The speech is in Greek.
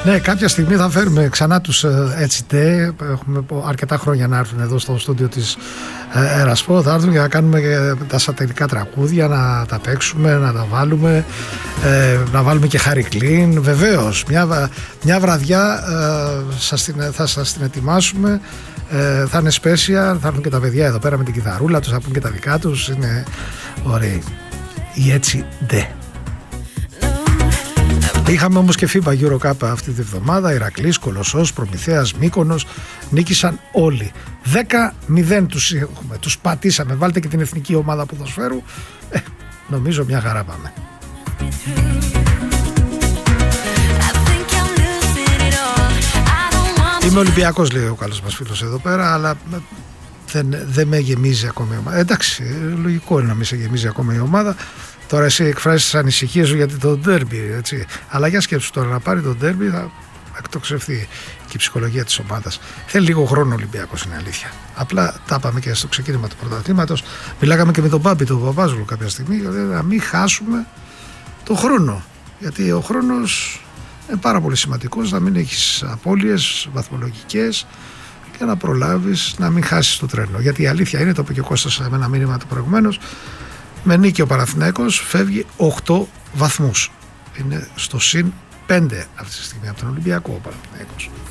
Ναι, κάποια στιγμή θα φέρουμε ξανά τους έτσι. Έχουμε αρκετά χρόνια να έρθουν εδώ στο στούντιο της Ερασπό. Θα έρθουν για να κάνουμε τα σατυρικά τραγούδια, να τα παίξουμε, να τα βάλουμε, να βάλουμε και Χάρη Κλίν. Βεβαίως, μια βραδιά θα σας την ετοιμάσουμε. Θα είναι special, θα έρθουν και τα παιδιά εδώ πέρα με την κιθαρούλα τους, θα πούν και τα δικά τους. Είναι ωραίοι οι έτσι ντε. Είχαμε όμως και FIBA Euro Cup αυτή τη βδομάδα. Ηρακλής, Κολοσσός, Προμηθέας, Μύκονος νίκησαν όλοι. 10-0 τους πατήσαμε. Βάλτε και την εθνική ομάδα ποδοσφαίρου. Νομίζω μια χαρά πάμε. Είμαι Ολυμπιακός, λέει ο καλός μας φίλος εδώ πέρα, αλλά δεν με γεμίζει ακόμα η ομάδα. Εντάξει, λογικό είναι να μην σε γεμίζει ακόμα η ομάδα. Τώρα εσύ εκφράσεις τις ανησυχίες σου γιατί το ντέρμπι, έτσι. Αλλά για σκέψου τώρα, να πάρει το ντέρμπι θα εκτοξευθεί και η ψυχολογία της ομάδας. Θέλει λίγο χρόνο ο Ολυμπιακός, είναι αλήθεια. Απλά τα είπαμε και στο ξεκίνημα του πρωταθλήματος. Μιλάγαμε και με τον Μπάμπη, τον Παπάζογλου κάποια στιγμή, να μην χάσουμε το χρόνο. Γιατί ο χρόνος είναι πάρα πολύ σημαντικός, να μην έχεις απώλειες βαθμολογικές και να προλάβεις να μην χάσεις το τρένο. Γιατί η αλήθεια είναι, το είπε και ο Κώστας με ένα μήνυμα του προηγουμένως, με νίκη ο Παναθηναϊκός φεύγει 8 βαθμούς. Είναι στο συν 5 αυτή τη στιγμή από τον Ολυμπιακό ο Παναθηναϊκός.